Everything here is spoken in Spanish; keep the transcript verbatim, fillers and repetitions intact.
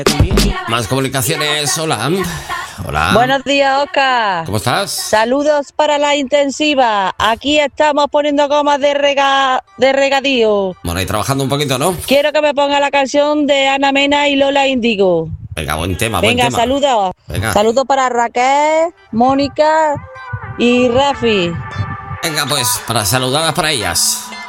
Más comunicaciones, hola. Hola. Buenos días, Oscar. ¿Cómo estás? Saludos para la intensiva. Aquí estamos poniendo gomas de rega de regadío. Bueno, ahí trabajando un poquito, ¿no? Quiero que me ponga la canción de Ana Mena y Lola Índigo. Venga, buen tema, buen Venga, tema. saludos. Venga. Saludos para Raquel, Mónica y Rafi. Venga, pues, para saludadas para ellas.